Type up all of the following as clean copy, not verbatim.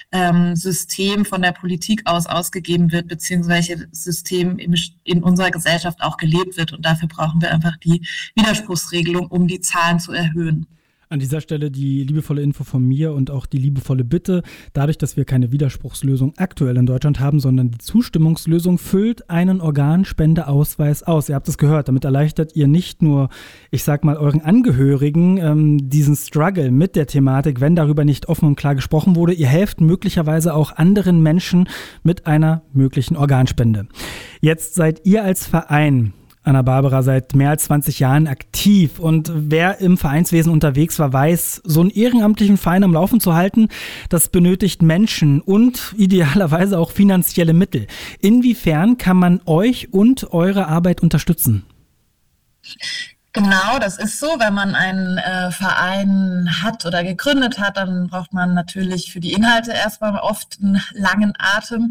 System von der Politik aus ausgegeben wird, beziehungsweise System in unserer Gesellschaft auch gelebt wird. Und dafür brauchen wir einfach die Widerspruchsregelung, um die Zahlen zu erhöhen. An dieser Stelle die liebevolle Info von mir und auch die liebevolle Bitte. Dadurch, dass wir keine Widerspruchslösung aktuell in Deutschland haben, sondern die Zustimmungslösung, füllt einen Organspendeausweis aus. Ihr habt es gehört, damit erleichtert ihr nicht nur, ich sag mal, euren Angehörigen diesen Struggle mit der Thematik, wenn darüber nicht offen und klar gesprochen wurde. Ihr helft möglicherweise auch anderen Menschen mit einer möglichen Organspende. Jetzt seid ihr als Verein, Anna-Barbara, seit mehr als 20 Jahren aktiv, und wer im Vereinswesen unterwegs war, weiß, so einen ehrenamtlichen Verein am Laufen zu halten, das benötigt Menschen und idealerweise auch finanzielle Mittel. Inwiefern kann man euch und eure Arbeit unterstützen? Genau, das ist so. Wenn man einen Verein hat oder gegründet hat, dann braucht man natürlich für die Inhalte erstmal oft einen langen Atem.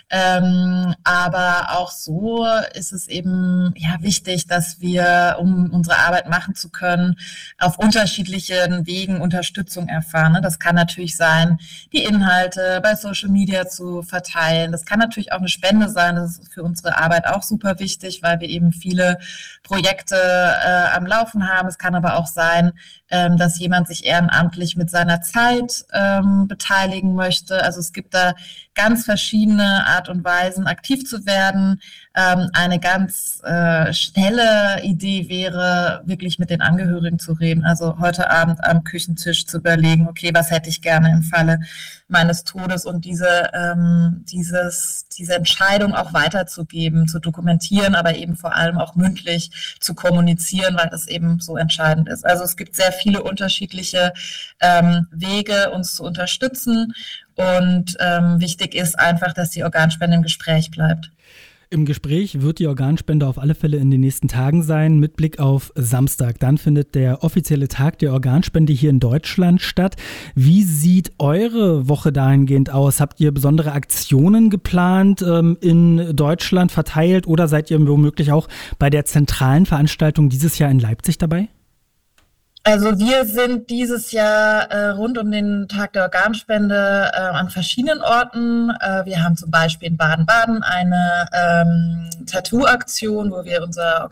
Aber auch so ist es eben wichtig, dass wir, um unsere Arbeit machen zu können, auf unterschiedlichen Wegen Unterstützung erfahren. Das kann natürlich sein, die Inhalte bei Social Media zu verteilen. Das kann natürlich auch eine Spende sein. Das ist für unsere Arbeit auch super wichtig, weil wir eben viele Projekte am Laufen haben. Es kann aber auch sein, dass jemand sich ehrenamtlich mit seiner Zeit beteiligen möchte. Also es gibt da ganz verschiedene Art und Weisen, aktiv zu werden. Eine ganz schnelle Idee wäre, wirklich mit den Angehörigen zu reden. Also heute Abend am Küchentisch zu überlegen, okay, was hätte ich gerne im Falle meines Todes, und diese Entscheidung auch weiterzugeben, zu dokumentieren, aber eben vor allem auch mündlich zu kommunizieren, weil das eben so entscheidend ist. Also es gibt sehr viele unterschiedliche Wege, uns zu unterstützen, und wichtig ist einfach, dass die Organspende im Gespräch bleibt. Im Gespräch wird die Organspende auf alle Fälle in den nächsten Tagen sein, mit Blick auf Samstag. Dann findet der offizielle Tag der Organspende hier in Deutschland statt. Wie sieht eure Woche dahingehend aus? Habt ihr besondere Aktionen geplant, in Deutschland verteilt, oder seid ihr womöglich auch bei der zentralen Veranstaltung dieses Jahr in Leipzig dabei? Also wir sind dieses Jahr rund um den Tag der Organspende an verschiedenen Orten. Wir haben zum Beispiel in Baden-Baden eine Tattoo-Aktion, wo wir unser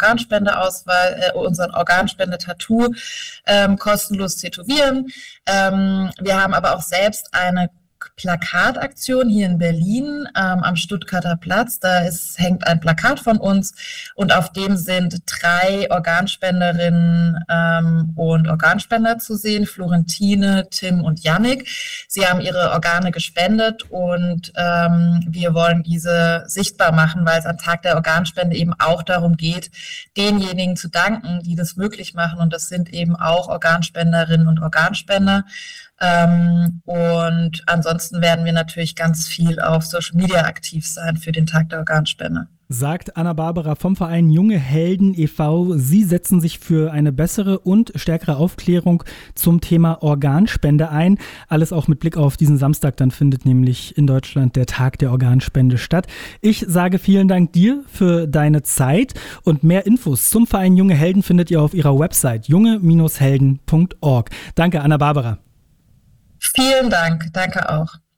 Organspende-Tattoo kostenlos tätowieren. Wir haben aber auch selbst eine Plakataktion hier in Berlin am Stuttgarter Platz. Da hängt ein Plakat von uns, und auf dem sind 3 Organspenderinnen und Organspender zu sehen: Florentine, Tim und Yannick. Sie haben ihre Organe gespendet, und wir wollen diese sichtbar machen, weil es am Tag der Organspende eben auch darum geht, denjenigen zu danken, die das möglich machen, und das sind eben auch Organspenderinnen und Organspender. Und ansonsten werden wir natürlich ganz viel auf Social Media aktiv sein für den Tag der Organspende. Sagt Anna-Barbara vom Verein Junge Helden e.V. Sie setzen sich für eine bessere und stärkere Aufklärung zum Thema Organspende ein. Alles auch mit Blick auf diesen Samstag, dann findet nämlich in Deutschland der Tag der Organspende statt. Ich sage vielen Dank dir für deine Zeit, und mehr Infos zum Verein Junge Helden findet ihr auf ihrer Website junge-helden.org. Danke, Anna-Barbara. Vielen Dank, danke auch.